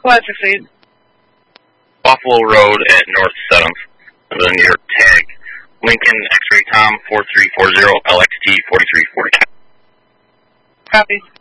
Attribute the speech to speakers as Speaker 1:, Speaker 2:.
Speaker 1: Glad to succeed.
Speaker 2: Buffalo Road at North 7th, the New York tag. Lincoln X-Ray Tom 4340 LXT 4340.
Speaker 1: Copy.